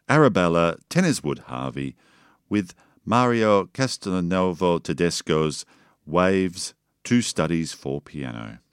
Arabella Tenniswood Harvey with Mario Castelnuovo Tedesco's Waves, Two Studies for Piano.